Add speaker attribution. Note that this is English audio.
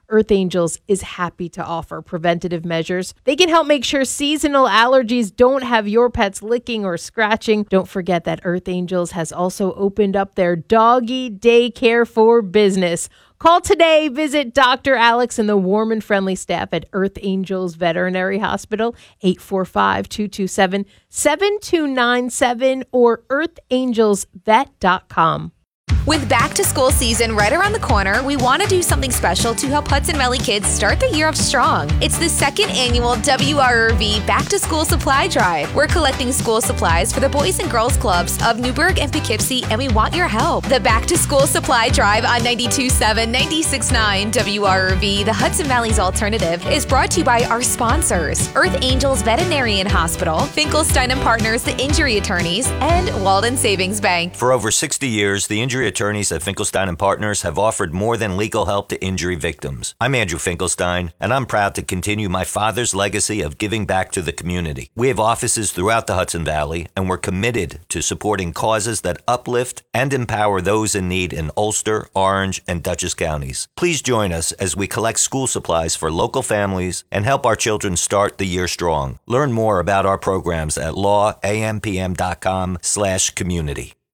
Speaker 1: Earth Angels is happy to offer preventative measures. They can help make sure seasonal allergies don't have your pets licking or scratching. Don't forget that Earth Angels has also opened up their doggy daycare for business. Call today. Visit Dr. Alex and the warm and friendly staff at Earth Angels Veterinary Hospital, 845-227-7297 or earthangelsvet.com.
Speaker 2: With back to school season right around the corner, we want to do something special to help Hudson Valley kids start the year off strong. It's the second annual WRRV Back to School Supply Drive. We're collecting school supplies for the Boys and Girls Clubs of Newburgh and Poughkeepsie, and we want your help. The Back to School Supply Drive on 92.7, 96.9 WRRV, the Hudson Valley's alternative, is brought to you by our sponsors, Earth Angels Veterinarian Hospital, Finkelstein and Partners, the injury attorneys, and Walden Savings Bank.
Speaker 3: For over 60 years, the injury attorneys at Finkelstein and Partners have offered more than legal help to injury victims. I'm Andrew Finkelstein, and I'm proud to continue my father's legacy of giving back to the community. We have offices throughout the Hudson Valley, and we're committed to supporting causes that uplift and empower those in need in Ulster, Orange, and Dutchess counties. Please join us as we collect school supplies for local families and help our children start the year strong. Learn more about our programs at lawampm.com/community.